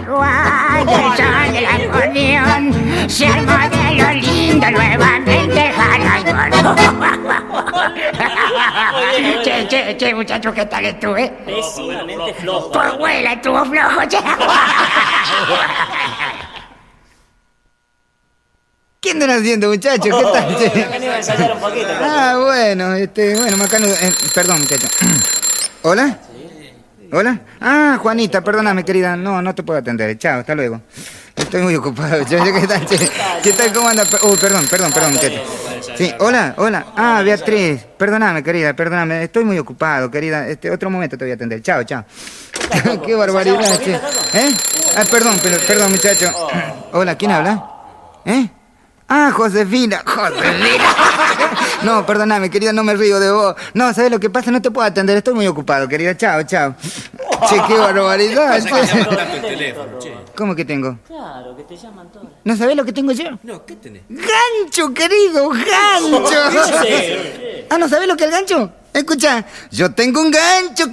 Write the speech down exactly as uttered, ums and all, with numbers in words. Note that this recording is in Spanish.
Juan, el son del acordeón, se armó de lo lindo nuevamente el Che, che, che, muchachos, ¿qué tal estuve? Pésimamente flojo. Tu abuela estuvo flojo, che. ¿Qué andan haciendo, muchachos? ¿Qué tal? Che? He venido a ensayar un poquito. Ah, bueno, este, bueno, Macano, eh, perdón, muchacho. ¿Hola? ¿Hola? Ah, Juanita, perdóname, querida, no, no te puedo atender. Chao, hasta luego. Estoy muy ocupado. Che, ¿qué tal, che? ¿Qué tal, cómo anda? Uy, perdón, perdón, perdón, muchacho. Sí, hola, hola. Ah, Beatriz, perdóname, querida, perdóname. Estoy muy ocupado, querida. Este, otro momento te voy a atender. Chao, chao. Qué barbaridad, che. ¿Eh? Ah, perdón, pero, perdón, muchacho. Hola, ¿quién habla? ¿Eh? Ah, Josefina, Josefina. No, perdóname, querida, no me río de vos. No, ¿sabes lo que pasa? No te puedo atender, estoy muy ocupado, querida. Chao, chao. Che, qué barbaridad. Pasa que llaman tanto el teléfono, che. ¿Cómo que tengo? Claro, que te llaman todas. ¿No sabés lo que tengo yo? No, ¿qué tenés? ¡Gancho, querido! ¡Gancho! Sí. Ah, ¿no sabés lo que es el gancho? Escucha, yo tengo un gancho